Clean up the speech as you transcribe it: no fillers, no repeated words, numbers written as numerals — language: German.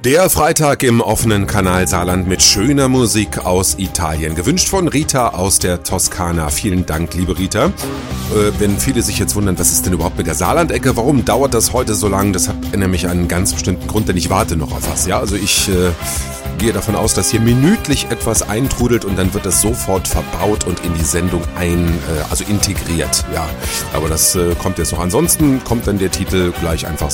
Der Freitag im offenen Kanal Saarland mit schöner Musik aus Italien. Gewünscht von Rita aus der Toskana. Vielen Dank, liebe Rita. Wenn viele sich jetzt wundern, was ist denn überhaupt mit der Saarland-Ecke? Warum dauert das heute so lang? Das hat nämlich einen ganz bestimmten Grund, denn ich warte noch auf was. Ja, also ich gehe davon aus, dass hier minütlich etwas eintrudelt und dann wird es sofort verbaut und in die Sendung integriert. Ja, aber das kommt jetzt noch. Ansonsten kommt dann der Titel gleich einfach